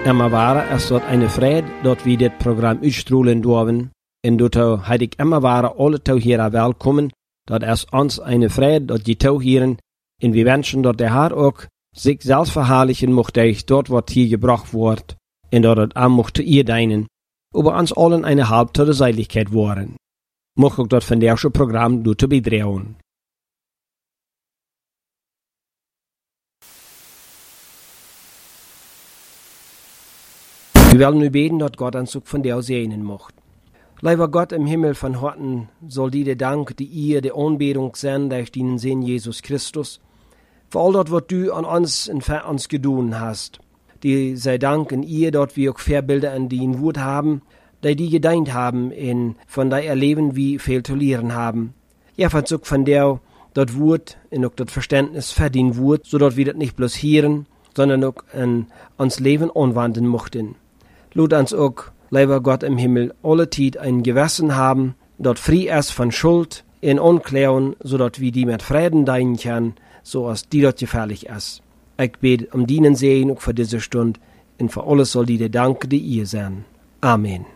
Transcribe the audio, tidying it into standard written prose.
immer waren, als dort eine Freude, dort wie dit Programm uitstrahlen dürfen. En dort had ik immer waren, alle Tauhierer welkommen, dat es uns eine Freude, dort die Tauhieren, en wir wünschen, dort der Herr auch sich selbst verherrlichen mochte, dort wat hier gebracht wordt, en dort het aan mochte ihr deinen, über uns allen eine halbte Seligkeit waren. Mocht ook dat vandaagse Programm door te bijdragen. Wir wollen nu beten, dass Gott uns auch von der segnen mocht. Lieber Gott im Himmel von Horten, soll dir Dank, die ihr, die Anbetung sein, durch deinen Sohn Jesus Christus, für all das, was du an uns und für uns getan hast. Die sei Dank in ihr, dort wir auch Vorbilder an den Wut haben, die gedient haben, in von der erleben, wie viel zu lernen haben. Ja, von der, dort Wut, und auch das Verständnis für den Wut, so dort wir das nicht bloß hören, sondern auch in uns Leben anwenden mochten. Lud uns auch, lieber Gott im Himmel, alle Zeit ein Gewissen haben, dort frei ist von Schuld in Unklärung, so dort wir die mit Frieden deinen können, so als die dort gefährlich ist. Ich bete um deinen Segen auch für diese Stunde, und für alles soll dir Dank, die ihr sein. Amen.